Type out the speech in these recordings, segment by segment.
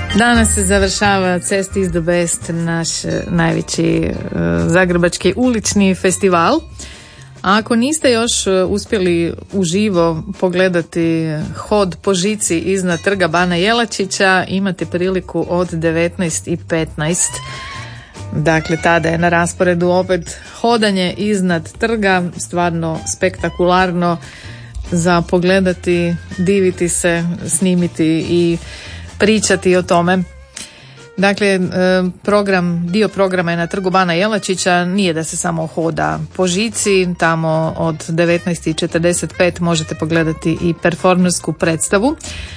Danas se završava Cest is the Best, naš najveći zagrebački ulični festival. A ako niste još uspjeli uživo pogledati hod po žici iznad trga Bana Jelačića, imate priliku od 19:15. Dakle, tada je na rasporedu opet hodanje iznad trga, stvarno spektakularno za pogledati, diviti se, snimiti i pričati o tome. Dakle, dio programa je na trgu Bana Jelačića, nije da se samo hoda po žici, tamo od 19:45 možete pogledati i performersku predstavu,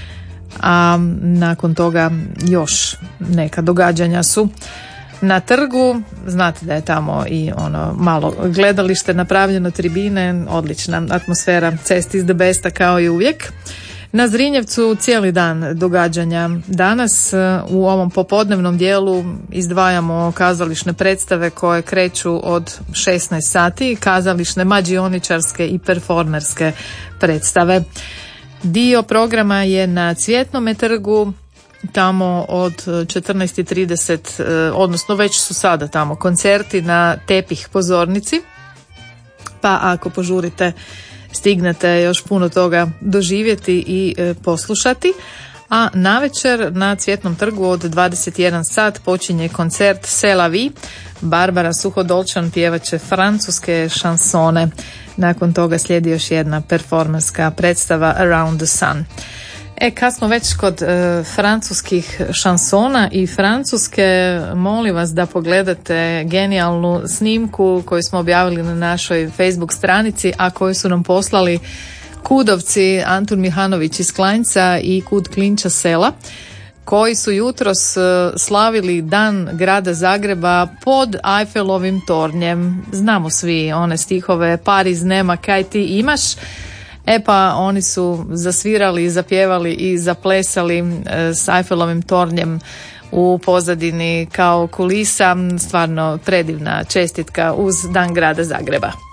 a nakon toga još neka događanja su na trgu. Znate da je tamo i ono malo gledalište napravljeno, tribine, odlična atmosfera Cest is the Besta kao i uvijek. Na Zrinjevcu cijeli dan događanja. Danas u ovom popodnevnom dijelu izdvajamo kazališne predstave koje kreću od 16 sati, kazališne, mađioničarske i performerske predstave. Dio programa je na Cvjetnome trgu, tamo od 14:30, odnosno već su sada tamo koncerti na Tepih pozornici, pa ako požurite stignete još puno toga doživjeti i poslušati. A navečer na Cvjetnom trgu od 21 sat počinje koncert C'est la vie. Barbara Suhodolčan pjevat će francuske šansone. Nakon toga slijedi još jedna performerska predstava Around the Sun. Kad smo već kod francuskih šansona i Francuske, molim vas da pogledate genijalnu snimku koju smo objavili na našoj Facebook stranici, a koju su nam poslali Kudovci Antun Mihanović iz Klanjca i Kud Klinča sela, koji su jutros slavili Dan grada Zagreba pod Eiffelovim tornjem. Znamo svi one stihove Pariz nema kaj ti imaš. Pa oni su zasvirali, zapjevali i zaplesali s Eiffelovim tornjem u pozadini kao kulisa. Stvarno predivna čestitka uz Dan grada Zagreba.